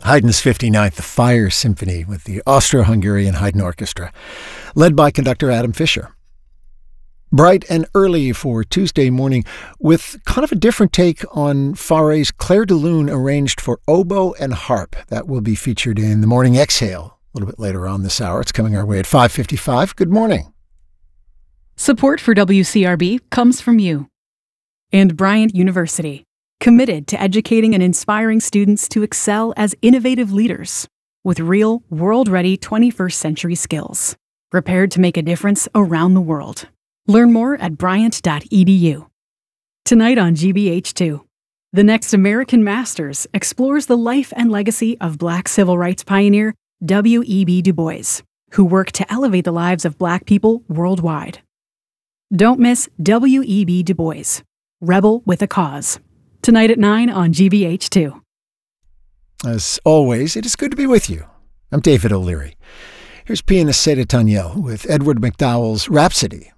Haydn's 59th, the Fire Symphony with the Austro-Hungarian Haydn Orchestra, led by conductor Adam Fischer. Bright and early for Tuesday morning with kind of a different take on Fauré's Clair de Lune arranged for oboe and harp. That will be featured in the Morning Exhale a little bit later on this hour. It's coming our way at 5:55. Good morning. Support for WCRB comes from you and Bryant University, committed to educating and inspiring students to excel as innovative leaders with real, world-ready 21st century skills, prepared to make a difference around the world. Learn more at bryant.edu. Tonight on GBH2, The Next American Masters explores the life and legacy of Black civil rights pioneer W.E.B. Du Bois, who worked to elevate the lives of Black people worldwide. Don't miss W.E.B. Du Bois, Rebel with a Cause. Tonight at 9 on GBH2. As always, it is good to be with you. I'm David O'Leary. Here's pianist Seda Tanyel with Edward McDowell's Rhapsody